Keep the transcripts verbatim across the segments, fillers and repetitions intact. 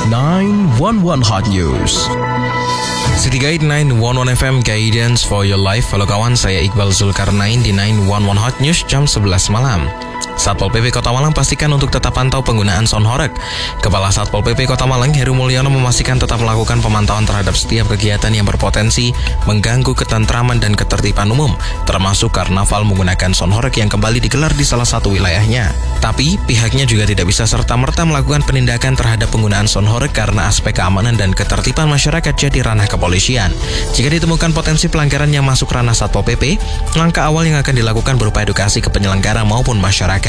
nine one one Hot News. City Guide nine one one F M Guidance for Your Life. Halo kawan, saya Iqbal Zulkarnain di nine one one Hot News jam sebelas malam. Satpol P P Kota Malang pastikan untuk tetap pantau penggunaan sound horeg. Kepala Satpol P P Kota Malang Heru Mulyono memastikan tetap melakukan pemantauan terhadap setiap kegiatan yang berpotensi mengganggu ketentraman dan ketertiban umum, termasuk karnaval menggunakan sound horeg yang kembali digelar di salah satu wilayahnya. Tapi pihaknya juga tidak bisa serta-merta melakukan penindakan terhadap penggunaan sound horeg karena aspek keamanan dan ketertiban masyarakat jadi ranah kepolisian. Jika ditemukan potensi pelanggaran yang masuk ranah Satpol P P, langkah awal yang akan dilakukan berupa edukasi ke penyelenggara maupun masyarakat.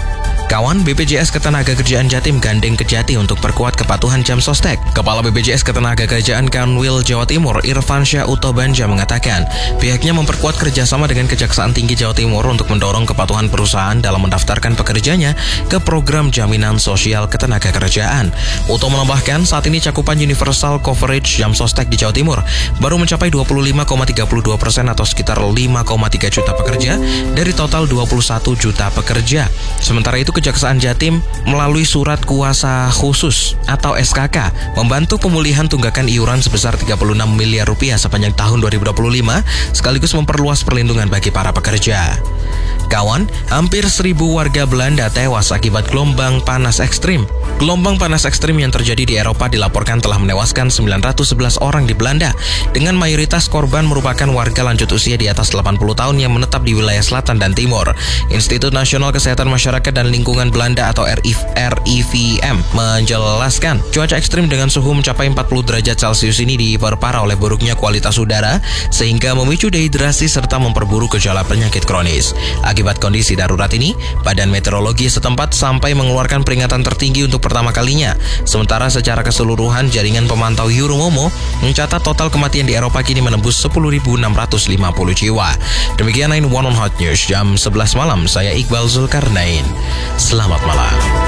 Kawan, B P J S Ketenagakerjaan Jatim gandeng Kejati untuk perkuat kepatuhan jam sostek. Kepala B P J S Ketenagakerjaan Kanwil Jawa Timur Irfansyah Utobanja mengatakan pihaknya memperkuat kerjasama dengan Kejaksaan Tinggi Jawa Timur untuk mendorong kepatuhan perusahaan dalam mendaftarkan pekerjanya ke program jaminan sosial ketenagakerjaan. Uto menambahkan saat ini cakupan universal coverage jam sostek di Jawa Timur baru mencapai dua puluh lima koma tiga dua persen atau sekitar lima koma tiga juta pekerja dari total dua puluh satu juta pekerja. Sementara itu Kejaksaan Jatim melalui surat kuasa khusus atau S K K membantu pemulihan tunggakan iuran sebesar tiga puluh enam miliar rupiah sepanjang tahun dua ribu dua puluh lima sekaligus memperluas perlindungan bagi para pekerja. Kawan, hampir seribu warga Belanda tewas akibat gelombang panas ekstrim. Gelombang panas ekstrim yang terjadi di Eropa dilaporkan telah menewaskan sembilan ratus sebelas orang di Belanda, dengan mayoritas korban merupakan warga lanjut usia di atas delapan puluh tahun yang menetap di wilayah selatan dan timur. Institut Nasional Kesehatan Masyarakat dan Lingkungan Belanda atau R I V M menjelaskan cuaca ekstrim dengan suhu mencapai empat puluh derajat Celcius ini diperparah oleh buruknya kualitas udara sehingga memicu dehidrasi serta memperburuk gejala penyakit kronis. Akibat kondisi darurat ini, Badan Meteorologi setempat sampai mengeluarkan peringatan tertinggi untuk pertama kalinya. Sementara secara keseluruhan jaringan pemantau Euromomo mencatat total kematian di Eropa kini menembus sepuluh ribu enam ratus lima puluh jiwa. Demikian nine one one Hot News jam sebelas malam. Saya Iqbal Zulkarnain. Selamat malam.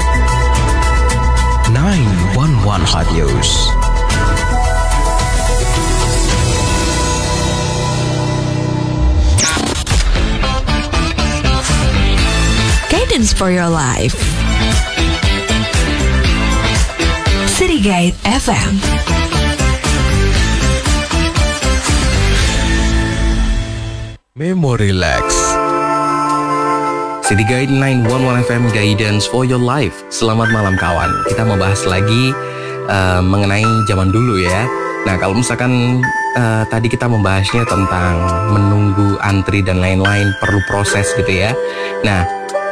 nine one one Hot News. Guidance for your life. City Guide F M. Memo Relax. City Guide nine one one F M Guidance for Your Life. Selamat malam kawan. Kita mau bahas lagi uh, mengenai zaman dulu ya. Nah kalau misalkan uh, tadi kita membahasnya tentang menunggu antri dan lain-lain, perlu proses gitu ya. Nah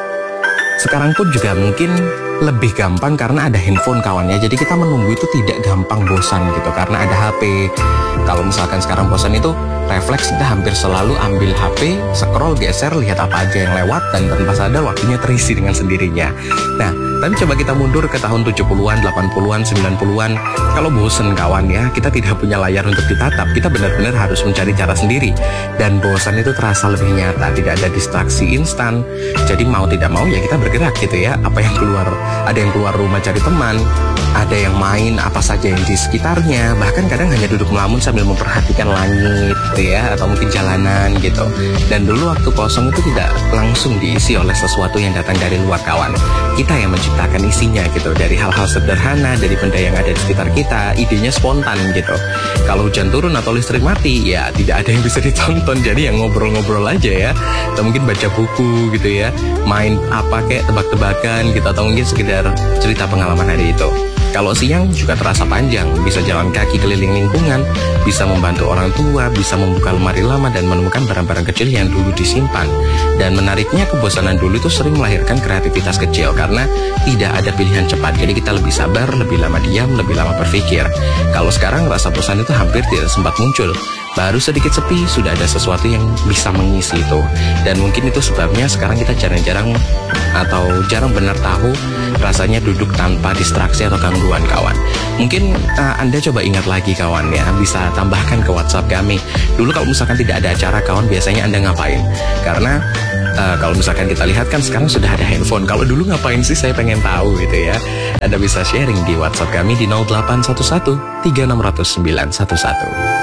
sekarang pun juga mungkin lebih gampang karena ada handphone kawan ya. Jadi kita menunggu itu tidak gampang bosan gitu karena ada H P. Kalau misalkan sekarang bosan itu refleks kita hampir selalu ambil H P, scroll, geser, lihat apa aja yang lewat dan tanpa sadar waktunya terisi dengan sendirinya. Nah, tapi coba kita mundur ke tahun tujuh puluhan, delapan puluhan, sembilan puluhan. Kalau bosen kawan ya, kita tidak punya layar untuk ditatap. Kita benar-benar harus mencari cara sendiri. Dan bosan itu terasa lebih nyata, tidak ada distraksi instan. Jadi mau tidak mau ya kita bergerak gitu ya. Apa yang keluar, ada yang keluar rumah cari teman, ada yang main apa saja yang di sekitarnya. Bahkan kadang hanya duduk melamun sambil memperhatikan langit gitu ya, atau mungkin jalanan gitu. Dan dulu waktu kosong itu tidak langsung diisi oleh sesuatu yang datang dari luar kawan. Kita yang menciptakan isinya gitu, dari hal-hal sederhana, dari benda yang ada di sekitar kita. Idenya spontan gitu. Kalau hujan turun atau listrik mati, ya tidak ada yang bisa ditonton. Jadi yang ngobrol-ngobrol aja ya, atau mungkin baca buku gitu ya, main apa kayak tebak-tebakan gitu, atau mungkin sekedar cerita pengalaman hari itu. Kalau siang juga terasa panjang, bisa jalan kaki keliling lingkungan, bisa membantu orang tua, bisa membuka lemari lama dan menemukan barang-barang kecil yang dulu disimpan. Dan menariknya kebosanan dulu itu sering melahirkan kreativitas kecil karena tidak ada pilihan cepat. Jadi kita lebih sabar, lebih lama diam, lebih lama berpikir. Kalau sekarang rasa bosan itu hampir tidak sempat muncul. Baru sedikit sepi, sudah ada sesuatu yang bisa mengisi itu. Dan mungkin itu sebabnya sekarang kita jarang-jarang atau jarang benar tahu rasanya duduk tanpa distraksi atau gangguan kawan. Mungkin uh, Anda coba ingat lagi kawan ya, bisa tambahkan ke WhatsApp kami. Dulu kalau misalkan tidak ada acara kawan, biasanya Anda ngapain? Karena uh, kalau misalkan kita lihat kan sekarang sudah ada handphone. Kalau dulu ngapain sih, saya pengen tahu gitu ya. Anda bisa sharing di WhatsApp kami di nol delapan satu satu tiga enam nol nol sembilan satu satu.